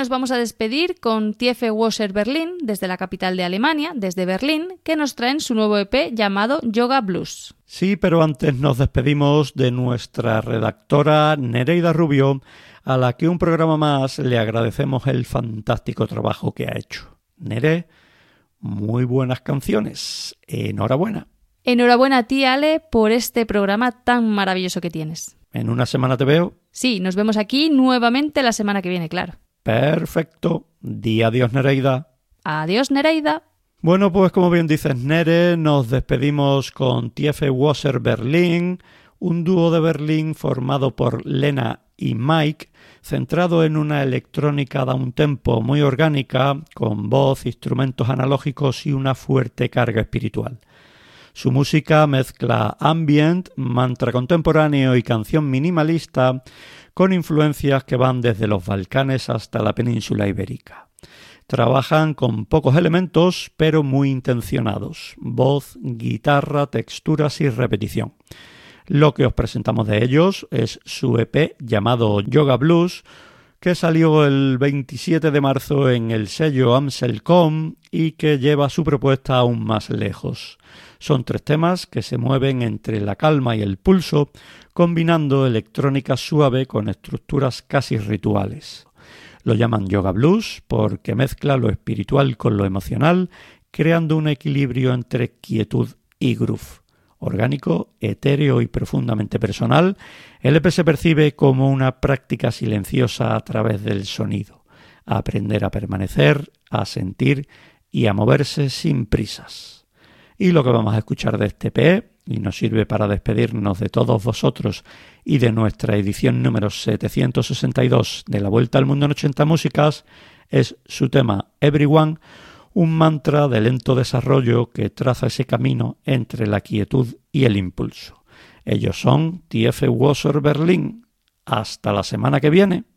nos vamos a despedir con Tiefe Wasser Berlin, desde la capital de Alemania, desde Berlín, que nos traen su nuevo EP llamado Yoga Blues. Sí, pero antes nos despedimos de nuestra redactora Nereida Rubio, a la que un programa más le agradecemos el fantástico trabajo que ha hecho. Nere, muy buenas canciones. Enhorabuena. Enhorabuena a ti, Ale, por este programa tan maravilloso que tienes. ¿En una semana te veo? Sí, nos vemos aquí nuevamente la semana que viene, claro. Perfecto. Di adiós, Nereida. Adiós, Nereida. Bueno, pues como bien dices, Nere, nos despedimos con Tiefe Wasser Berlin, un dúo de Berlín formado por Lena y Mike, centrado en una electrónica downtempo muy orgánica, con voz, instrumentos analógicos y una fuerte carga espiritual. Su música mezcla ambient, mantra contemporáneo y canción minimalista con influencias que van desde los Balcanes hasta la península ibérica. Trabajan con pocos elementos, pero muy intencionados: voz, guitarra, texturas y repetición. Lo que os presentamos de ellos es su EP llamado Yoga Blues, que salió el 27 de marzo en el sello Amselcom y que lleva su propuesta aún más lejos. Son 3 temas que se mueven entre la calma y el pulso, combinando electrónica suave con estructuras casi rituales. Lo llaman Yoga Blues porque mezcla lo espiritual con lo emocional, creando un equilibrio entre quietud y groove. Orgánico, etéreo y profundamente personal, el EP se percibe como una práctica silenciosa a través del sonido. A aprender a permanecer, a sentir y a moverse sin prisas. Y lo que vamos a escuchar de este EP, y nos sirve para despedirnos de todos vosotros y de nuestra edición número 762 de La Vuelta al Mundo en 80 Músicas, es su tema Everyone, un mantra de lento desarrollo que traza ese camino entre la quietud y el impulso. Ellos son Tiefe Wasser Berlin. Hasta la semana que viene.